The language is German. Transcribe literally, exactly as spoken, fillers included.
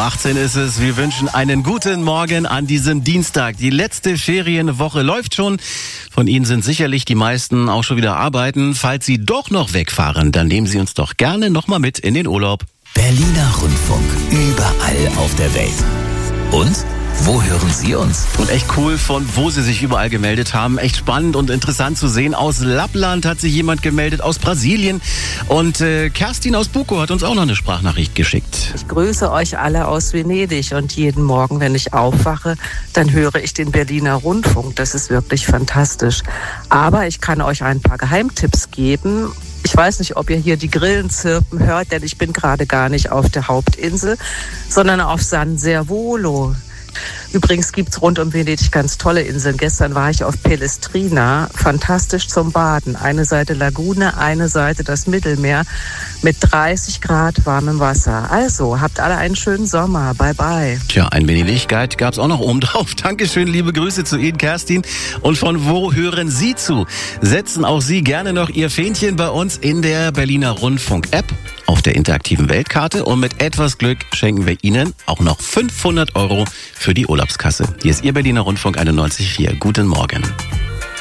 achtzehn Uhr ist es. Wir wünschen einen guten Morgen an diesem Dienstag. Die letzte Ferienwoche läuft schon. Von Ihnen sind sicherlich die meisten auch schon wieder arbeiten. Falls Sie doch noch wegfahren, dann nehmen Sie uns doch gerne nochmal mit in den Urlaub. Berliner Rundfunk, überall auf der Welt. Und wo hören Sie uns? Und echt cool, von wo Sie sich überall gemeldet haben. Echt spannend und interessant zu sehen. Aus Lappland hat sich jemand gemeldet, aus Brasilien. Und äh, Kerstin aus Buko hat uns auch noch eine Sprachnachricht geschickt. Ich grüße euch alle aus Venedig und jeden Morgen, wenn ich aufwache, dann höre ich den Berliner Rundfunk. Das ist wirklich fantastisch. Aber ich kann euch ein paar Geheimtipps geben. Ich weiß nicht, ob ihr hier die Grillen zirpen hört, denn ich bin gerade gar nicht auf der Hauptinsel, sondern auf San Servolo. Übrigens gibt's rund um Venedig ganz tolle Inseln. Gestern war ich auf Pellestrina, fantastisch zum Baden. Eine Seite Lagune, eine Seite das Mittelmeer mit dreißig Grad warmem Wasser. Also, habt alle einen schönen Sommer. Bye, bye. Tja, ein Venedig-Guide gab's auch noch oben drauf. Dankeschön, liebe Grüße zu Ihnen, Kerstin. Und von wo hören Sie zu? Setzen auch Sie gerne noch Ihr Fähnchen bei uns in der Berliner Rundfunk-App auf der interaktiven Weltkarte. Und mit etwas Glück schenken wir Ihnen auch noch fünfhundert Euro für die Urlaubskasse. Hier ist Ihr Berliner Rundfunk einundneunzig Komma vier. Guten Morgen.